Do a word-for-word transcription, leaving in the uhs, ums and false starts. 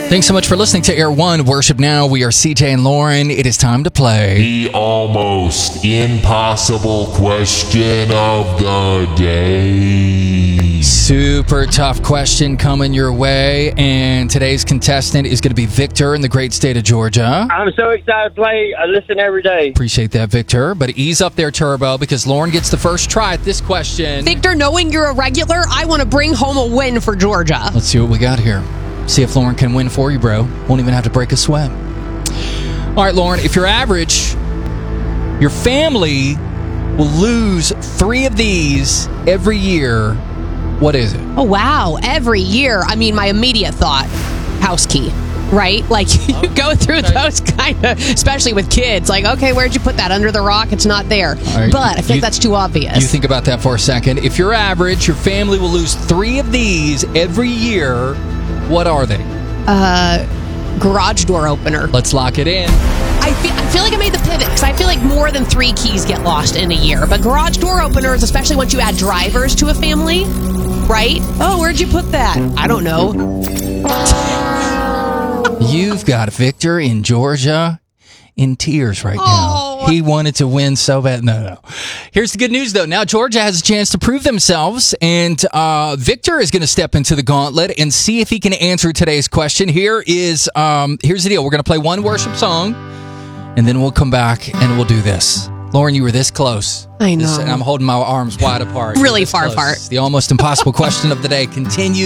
Thanks so much for listening to Air One Worship Now. We are C J and Lauren. It is time to play the almost impossible question of the day. Super tough question coming your way, and today's contestant is going to be Victor in the great state of Georgia. I'm so excited to play. I listen every day. Appreciate that, Victor. But ease up there, Turbo, because Lauren gets the first try at this question. Victor, knowing you're a regular, I want to bring home a win for Georgia. Let's see what we got here. See if Lauren can win for you, bro. Won't even have to break a sweat. All right, Lauren, if you're average, your family will lose three of these every year. What is it? Oh, wow. Every year. I mean, my immediate thought, house key, right? Like, you go through those kind of, especially with kids. Like, okay, where'd you put that? Under the rock? It's not there. Right. But I feel you, like that's too obvious. You think about that for a second. If you're average, your family will lose three of these every year. What are they? Uh, garage door opener. Let's lock it in. I feel, I feel like I made the pivot because I feel like more than three keys get lost in a year. But garage door openers, especially once you add drivers to a family, right? Oh, where'd you put that? I don't know. You've got Victor in Georgia in tears right now. Oh. He wanted to win so bad. No, no. Here's the good news, though. Now Georgia has a chance to prove themselves, and uh, Victor is going to step into the gauntlet and see if he can answer today's question. Here is, um, here's the deal. We're going to play one worship song, and then we'll come back and we'll do this. Lauren, you were this close. I know. This, and I'm holding my arms wide apart. Really This far close. apart. The almost impossible question of the day continues.